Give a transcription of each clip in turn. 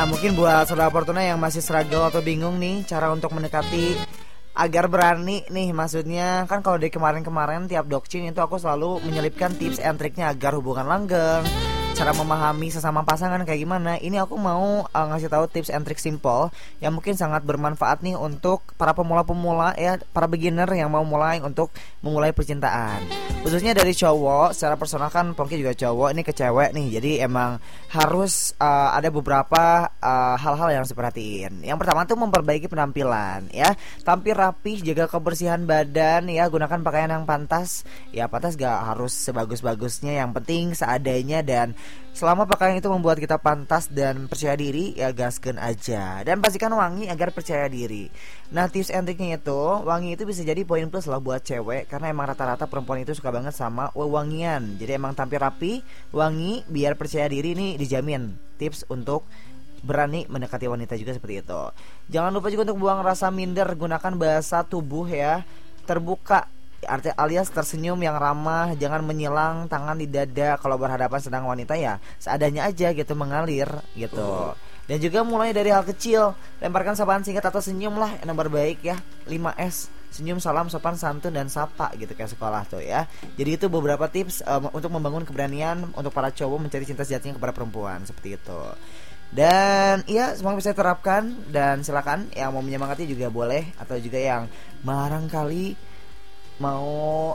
Nah, mungkin buat saudara Fortuna yang masih struggle atau bingung nih cara untuk mendekati agar berani nih, maksudnya kan kalau dari kemarin-kemarin tiap dokcin itu aku selalu menyelipkan tips and triknya agar hubungan langgeng, cara memahami sesama pasangan kayak gimana. Ini aku mau ngasih tahu tips and trik simple yang mungkin sangat bermanfaat nih untuk para pemula-pemula ya, para beginner yang mau mulai untuk memulai percintaan. Khususnya dari cowok, secara personal kan Pongki juga cowok, ini ke cewek nih. Jadi emang harus ada beberapa hal-hal yang harus diperhatiin. Yang pertama tuh memperbaiki penampilan ya. Tampil rapih, jaga kebersihan badan ya, gunakan pakaian yang pantas. Ya pantas gak harus sebagus-bagusnya, yang penting seadanya, dan selama pakaian itu membuat kita pantas dan percaya diri, ya gaskeun aja. Dan pastikan wangi agar percaya diri. Nah, tips and triknya itu, wangi itu bisa jadi poin plus lah buat cewek, karena emang rata-rata perempuan itu suka banget sama wewangian. Jadi emang tampil rapi, wangi, biar percaya diri, ini dijamin tips untuk berani mendekati wanita juga seperti itu. Jangan lupa juga untuk buang rasa minder, gunakan bahasa tubuh ya, terbuka alias tersenyum yang ramah, jangan menyilang tangan di dada kalau berhadapan sedang wanita, ya seadanya aja gitu, mengalir gitu. Dan juga mulai dari hal kecil, lemparkan sapaan singkat atau senyum lah yang terbaik ya, 5S, senyum, salam, sopan, santun, dan sapa gitu kayak sekolah tuh ya. Jadi itu beberapa tips untuk membangun keberanian untuk para cowok mencari cinta sejatinya kepada perempuan, seperti itu. Dan iya, semoga bisa diterapkan, dan silakan yang mau menyemangati juga boleh, atau juga yang barangkali mau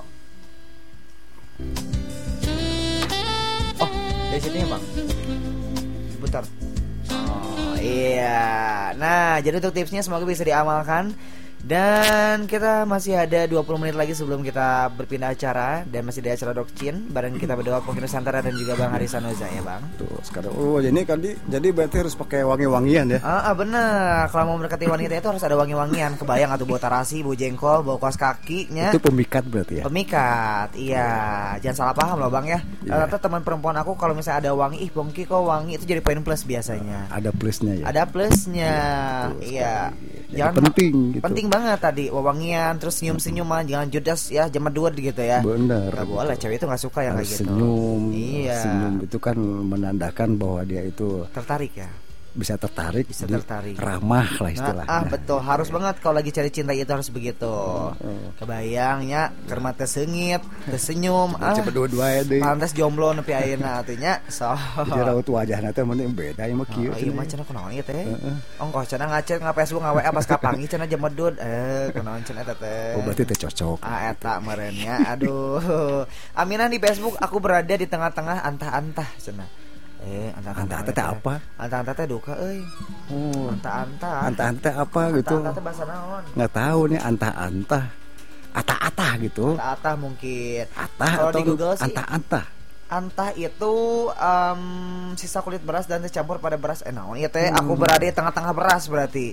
dari situ ya bang, bentar. Oh iya. Nah, jadi untuk tipsnya semoga bisa diamalkan. Dan kita masih ada 20 menit lagi sebelum kita berpindah acara, dan masih di acara Dokcin bareng kita berdua, Pongki Nusantara dan juga Bang Haris Sanoza ya bang. Tuh sekarang ini kan jadi berarti harus pakai wangi-wangian ya. Bener, kalau mau mendekati wanita itu harus ada wangi-wangian. Kebayang atau bau tarasi, bau jengkol, bau kaos kakinya. Itu pemikat berarti ya. Pemikat, iya. Jangan salah paham loh bang ya. Ternyata teman perempuan aku kalau misalnya ada wangi, Pongki kok wangi, itu jadi poin plus biasanya. Ada plusnya ya. Ada plusnya. Iya. Jangan penting gitu. Penting banget tadi wewangian, terus senyum-senyuman, jangan judes ya, jemedut gitu ya. Bener. Gak boleh, cewek itu gak suka yang kayak gitu. Senyum. Iya. Senyum itu kan menandakan bahwa dia itu tertarik ya. Bisa tertarik, ramah lah istilahnya. Betul, harus banget kalau lagi cari cinta itu harus begitu. Kebayangnya kerma teh seungit, teh senyum, coba dua-dua deh. pantes jomblo nepi ayeuna atunya. So. Jadi raut wajahna teh mending beda ieu mah kieu. Ieu mah cenah kunaon ieu teh? Ongkoh cenah ngacet Facebook nga-WA pas kapangi cenah jemedut. Kunaon cenah eta teh? Oh, berarti teh cocok. Eta meureun nya. Aduh. Aminah di Facebook aku berada di tengah-tengah antah-antah cenah. Anta-anta teh apa? Anta-anta teh duka euy. Anta-anta. Anta-anta teh apa gitu? Anta-anta teh bahasa naon? Enggak tahu nih, anta-anta. Ata-ata gitu. Ata-ata mungkin. Kalau di Google sih anta-anta. Anta itu sisa kulit beras dan tercampur pada beras. Naon ieu teh? Aku berada di tengah-tengah beras berarti.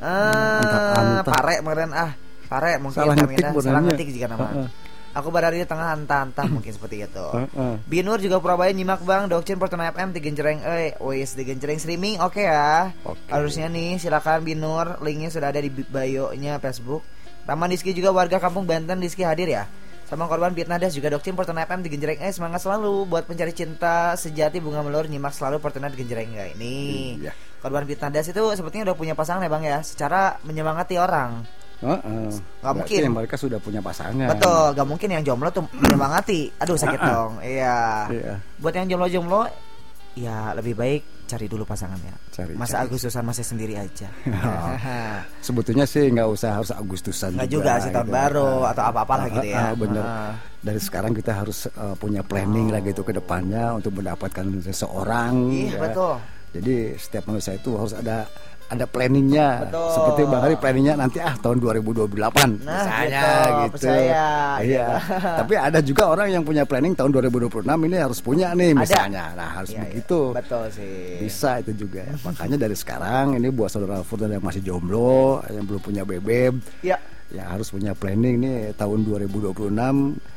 Pare meureun pare mungkin. Salah ngetik jika nama. Aku berada di tengah antah-antah mungkin seperti itu. Binur juga Purabaya nyimak bang Dokcin Fortuna FM di Genjereng wis di Genjereng streaming oke ya. Harusnya nih silakan Binur, linknya sudah ada di bio-nya Facebook. Raman Rizky juga warga Kampung Banten, Rizky hadir ya. Sama korban fitnah das juga Dokcin Fortuna FM di Genjereng. Semangat selalu buat pencari cinta sejati bunga melur, nyimak selalu Fortuna di Genjereng ini. Korban fitnah das itu sepertinya udah punya pasangan ya bang ya, secara menyemangati orang. Gak mungkin mereka sudah punya pasangan. Betul, gak mungkin yang jomblo tuh menyemangati. Aduh sakit dong. Iya. Buat yang jomblo-jomblo, ya lebih baik cari dulu pasangannya. Masa Agustusan masih sendiri aja. Sebetulnya sih gak usah harus Agustusan. Gak juga sih tahun baru atau apa-apa gitu ya. Bener. Dari sekarang kita harus punya planning lah gitu ke depannya untuk mendapatkan seseorang. Iya betul. Jadi setiap manusia itu harus ada planningnya. Betul. Seperti Bang Hari planningnya nanti tahun 2028 misalnya gitu. Iya. Tapi ada juga orang yang punya planning tahun 2026 ini harus punya nih misalnya. Nah harus begitu. Betul sih. Bisa itu juga. Makanya dari sekarang ini buat saudara Fortuna yang masih jomblo, yang belum punya bebek, ya harus punya planning nih tahun 2026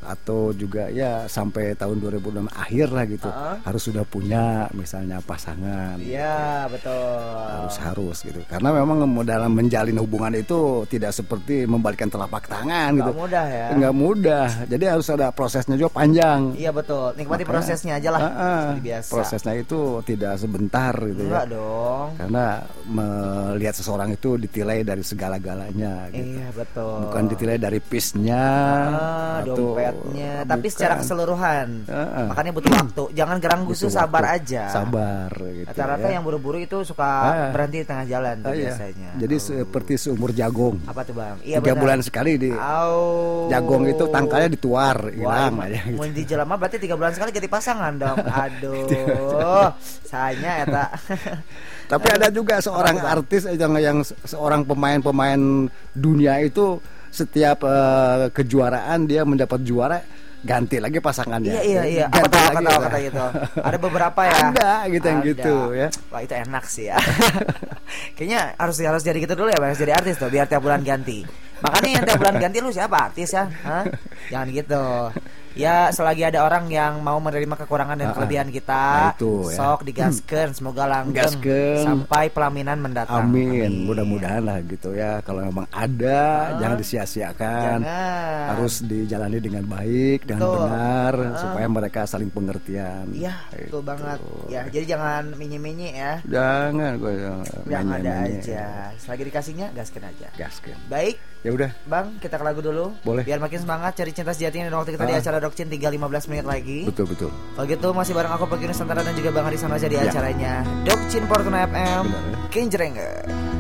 atau juga ya sampai tahun 2006 akhir lah gitu harus sudah punya misalnya pasangan. Iya betul. Harus gitu karena memang dalam menjalin hubungan itu tidak seperti membalikkan telapak tangan gitu. Nggak mudah ya. Nggak mudah. Jadi harus ada prosesnya juga panjang. Iya betul. Nikmati prosesnya aja lah. Biasa. Prosesnya itu tidak sebentar gitu. Enggak dong. Karena melihat seseorang itu ditilai dari segala-galanya gitu. Iya betul. Bukan ditilai dari piece-nya atau dompetnya, tapi secara keseluruhan. Makanya butuh waktu. Jangan gerang gusu, sabar aja. Sabar gitu. Rata-rata yang buru-buru itu suka berhenti di tengah jalan biasanya. Jadi seperti seumur jagung. Apa tuh Bang? Iya 3 bulan sekali di jagung itu tangkalnya dituar hilang aja. Mau di jelema berarti 3 bulan sekali ganti pasangan dong. Aduh. Sayanya eta. Tapi ada juga seorang artis yang seorang pemain dunia itu setiap kejuaraan dia mendapat juara ganti lagi pasangannya. Iya. Kata gitu. Ada beberapa ya. Ada gitu yang gitu ya. Wah itu enak sih ya. Kayaknya harus jadi gitu dulu ya, harus jadi artis tuh biar tiap bulan ganti. Makanya yang tiap bulan ganti lu siapa artis ya? Hah? Jangan gitu. Ya selagi ada orang yang mau menerima kekurangan dan kelebihan kita, itu, sok digaskeun, semoga langgeng sampai pelaminan mendatang. Amin. Mudah-mudahan lah gitu ya. Kalau memang ada, jangan disia-siakan. Harus dijalani dengan baik, dengan benar, supaya mereka saling pengertian. Iya, betul banget. Ya, jadi jangan minyi-minyi ya. Jangan yang ada aja. Selagi dikasihnya, gaskeun aja. Gaskeun. Baik. Ya udah, Bang, kita ke lagu dulu. Boleh. Biar makin semangat cari cinta sejati dan waktu kita di acara Dokcin tinggal 15 menit lagi. Betul. Kalau gitu masih bareng aku Pagi Nusantara dan juga Bang Adi Sanoja di acaranya Dokcin Fortuna FM. Kenjreng.